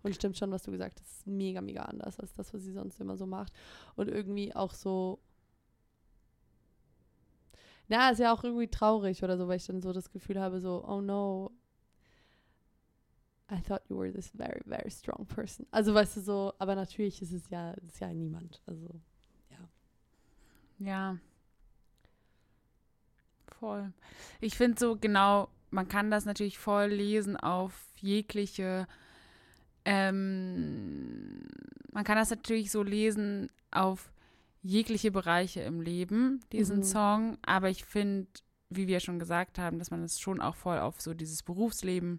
Und stimmt schon, was du gesagt hast, ist mega, mega anders als das, was sie sonst immer so macht. Und irgendwie auch so, na, ist ja auch irgendwie traurig oder so, weil ich dann so das Gefühl habe, so, oh no, I thought you were this very, very strong person. Also weißt du so, aber natürlich ist es ja niemand. Also, ja. Ja. Voll. Ich finde so genau, man kann das natürlich voll lesen auf jegliche, man kann das natürlich so lesen auf jegliche Bereiche im Leben, diesen Song, aber ich finde, wie wir schon gesagt haben, dass man es schon auch voll auf so dieses Berufsleben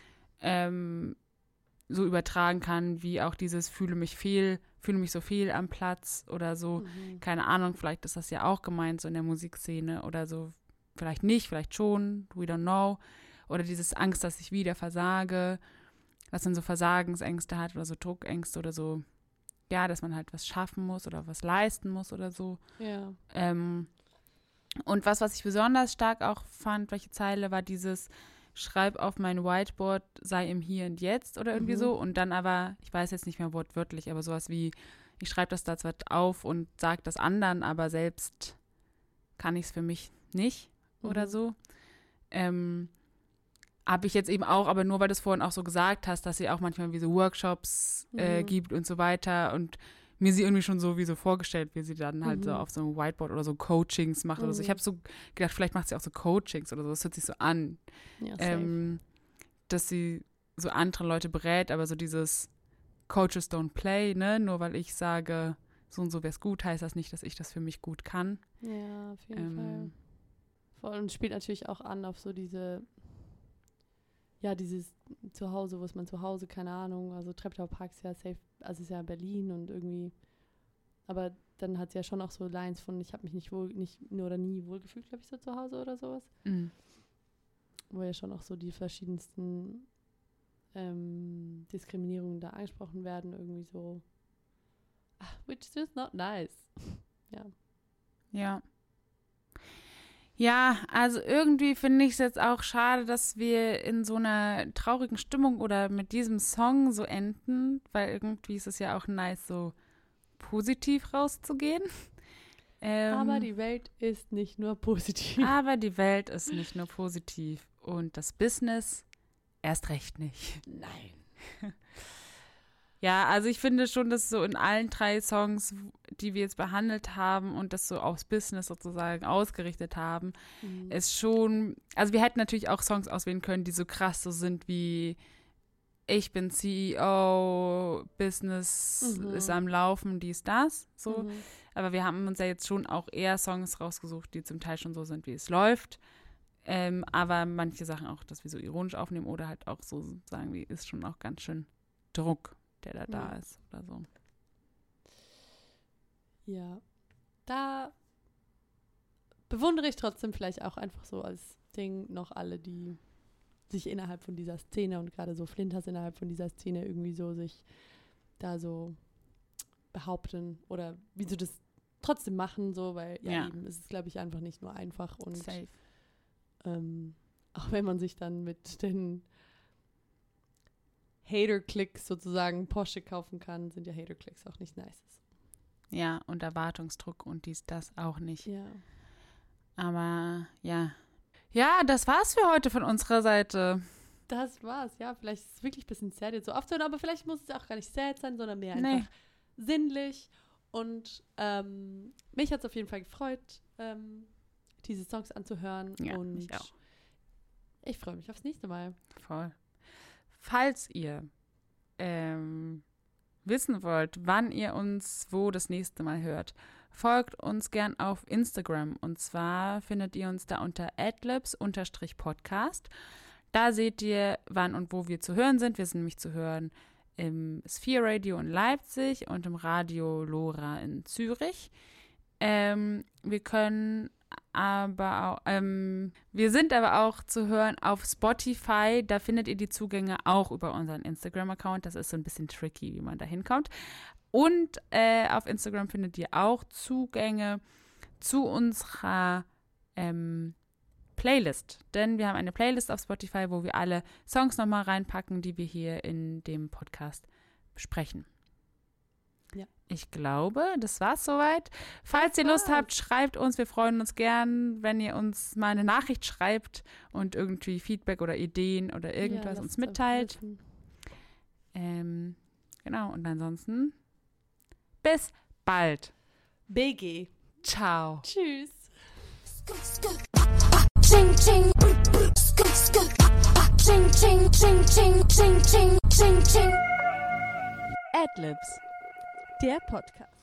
so übertragen kann, wie auch dieses fühle mich so fehl am Platz oder so, keine Ahnung, vielleicht ist das ja auch gemeint so in der Musikszene oder so, vielleicht nicht, vielleicht schon, we don't know, oder dieses Angst, dass ich wieder versage, dass man so Versagensängste hat oder so Druckängste oder so, ja, dass man halt was schaffen muss oder was leisten muss oder so. Ja. Und was ich besonders stark auch fand, welche Zeile, war dieses schreib auf mein Whiteboard, sei im Hier und Jetzt oder irgendwie so. Und dann aber, ich weiß jetzt nicht mehr wortwörtlich, aber sowas wie, ich schreibe das da zwar auf und sage das anderen, aber selbst kann ich es für mich nicht oder so. Habe ich jetzt eben auch, aber nur weil du es vorhin auch so gesagt hast, dass sie auch manchmal wie so Workshops gibt und so weiter und mir sie irgendwie schon so wie so vorgestellt, wie sie dann halt so auf so einem Whiteboard oder so Coachings macht oder so. Ich habe so gedacht, vielleicht macht sie auch so Coachings oder so, das hört sich so an. Ja, dass sie so andere Leute berät, aber so dieses Coaches don't play, ne? Nur weil ich sage, so und so wär's gut, heißt das nicht, dass ich das für mich gut kann. Ja, auf jeden Fall. Voll, und spielt natürlich auch an auf so diese, ja, dieses Zuhause, wo ist man zu Hause, keine Ahnung, also Treptower Park ist ja safe, also ist ja Berlin und irgendwie, aber dann hat sie ja schon auch so Lines von, ich habe mich nicht oder nie wohlgefühlt, glaube ich, so zu Hause oder sowas. Wo ja schon auch so die verschiedensten Diskriminierungen da angesprochen werden, irgendwie so, which is just not nice. Ja. Ja. Ja, also irgendwie finde ich es jetzt auch schade, dass wir in so einer traurigen Stimmung oder mit diesem Song so enden, weil irgendwie ist es ja auch nice, so positiv rauszugehen. Aber die Welt ist nicht nur positiv. Aber die Welt ist nicht nur positiv und das Business erst recht nicht. Nein. Ja, also ich finde schon, dass so in allen 3 Songs, die wir jetzt behandelt haben und das so aufs Business sozusagen ausgerichtet haben, ist schon, also wir hätten natürlich auch Songs auswählen können, die so krass so sind wie ich bin CEO, Business ist am Laufen, dies, das, so. Aber wir haben uns ja jetzt schon auch eher Songs rausgesucht, die zum Teil schon so sind, wie es läuft. Aber manche Sachen auch, dass wir so ironisch aufnehmen oder halt auch so sagen, wie ist schon auch ganz schön Druck, der da ist oder so. Ja, da bewundere ich trotzdem vielleicht auch einfach so als Ding noch alle, die sich innerhalb von dieser Szene und gerade so Flinters innerhalb von dieser Szene irgendwie so sich da so behaupten oder wie sie das trotzdem machen, so, weil eben ist es, glaube ich, einfach nicht nur einfach und safe. Auch wenn man sich dann mit den Hater-Klicks sozusagen Porsche kaufen kann, sind ja Hater-Klicks auch nicht nice. Ja, und Erwartungsdruck und das auch nicht. Ja. Aber ja. Ja, das war's für heute von unserer Seite. Das war's, ja. Vielleicht ist es wirklich ein bisschen sad jetzt so aufzuhören, aber vielleicht muss es auch gar nicht sad sein, sondern mehr einfach sinnlich. Und mich hat es auf jeden Fall gefreut, diese Songs anzuhören. Ja, und mich auch. Ich freue mich aufs nächste Mal. Voll. Falls ihr wissen wollt, wann ihr uns wo das nächste Mal hört, folgt uns gern auf Instagram. Und zwar findet ihr uns da unter @adlibs_podcast. Da seht ihr, wann und wo wir zu hören sind. Wir sind nämlich zu hören im Sphere Radio in Leipzig und im Radio Lora in Zürich. Wir können aber auch, wir sind aber auch zu hören auf Spotify. Da findet ihr die Zugänge auch über unseren Instagram-Account. Das ist so ein bisschen tricky, wie man da hinkommt. Und auf Instagram findet ihr auch Zugänge zu unserer Playlist. Denn wir haben eine Playlist auf Spotify, wo wir alle Songs nochmal reinpacken, die wir hier in dem Podcast sprechen. Ja. Ich glaube, das war's soweit. Falls ihr Lust habt, schreibt uns. Wir freuen uns gern, wenn ihr uns mal eine Nachricht schreibt und irgendwie Feedback oder Ideen oder irgendwas uns mitteilt. Genau, und ansonsten bis bald. BG. Ciao. Tschüss. Ching ching, ching ching ching ching ching ching ching ching. Adlibs, der Podcast.